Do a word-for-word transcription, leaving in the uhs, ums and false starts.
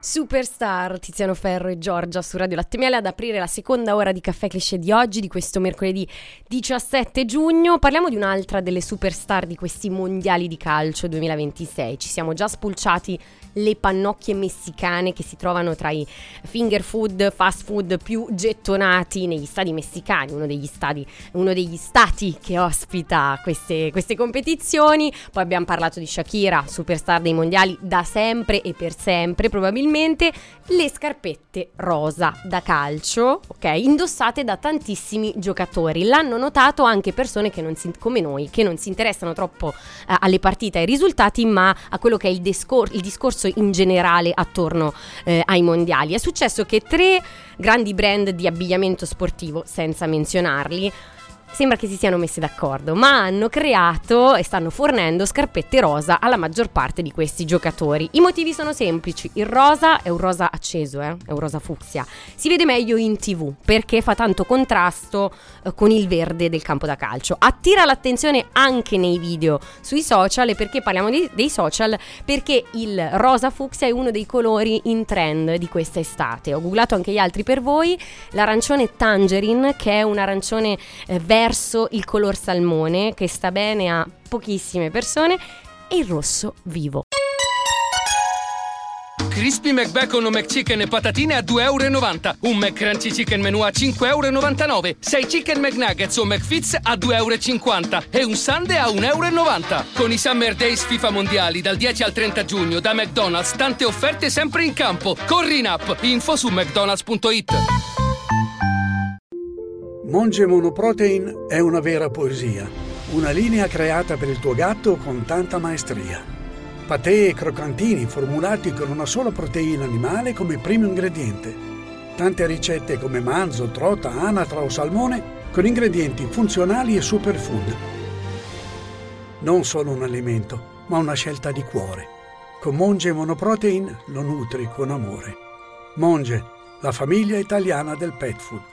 Superstar, Tiziano Ferro e Giorgia su Radio Latte Miele ad aprire la seconda ora di Caffè Cliché di oggi, di questo mercoledì diciassette giugno. Parliamo di un'altra delle superstar di questi mondiali di calcio duemilaventisei. Ci siamo già spulciati le pannocchie messicane che si trovano tra i finger food, fast food più gettonati negli stadi messicani, uno degli stadi, uno degli stati che ospita queste, queste competizioni. Poi abbiamo parlato di Shakira, superstar dei mondiali da sempre e per sempre probabilmente. Le scarpette rosa da calcio, ok, indossate da tantissimi giocatori. L'hanno notato anche persone che non si, come noi, che non si interessano troppo eh, alle partite e ai risultati, ma a quello che è il, discor- il discorso in generale attorno eh, ai mondiali. È successo che tre grandi brand di abbigliamento sportivo, senza menzionarli, sembra che si siano messi d'accordo, ma hanno creato e stanno fornendo scarpette rosa alla maggior parte di questi giocatori. I motivi sono semplici: il rosa è un rosa acceso, eh? è un rosa fucsia, si vede meglio in tv perché fa tanto contrasto eh, con il verde del campo da calcio, attira l'attenzione anche nei video sui social. E perché parliamo di, dei social? Perché il rosa fucsia è uno dei colori in trend di questa estate. Ho googlato anche gli altri per voi: l'arancione tangerine, che è un arancione eh, verde verso il color salmone, che sta bene a pochissime persone, e il rosso vivo. Crispy McBacon o McChicken e patatine a due e novanta euro. Un McCrunchy Chicken Menù a cinque e novantanove euro. sei Chicken McNuggets o McFits a due e cinquanta euro. E un Sundae a un e novanta euro. Con i Summer Days FIFA Mondiali dal dieci al trenta giugno da McDonald's, tante offerte sempre in campo. Corri in app. Info su mcdonalds punto it. Monge Monoprotein è una vera poesia, una linea creata per il tuo gatto con tanta maestria. Patè e croccantini formulati con una sola proteina animale come primo ingrediente. Tante ricette come manzo, trota, anatra o salmone con ingredienti funzionali e superfood. Non solo un alimento, ma una scelta di cuore. Con Monge Monoprotein lo nutri con amore. Monge, la famiglia italiana del pet food.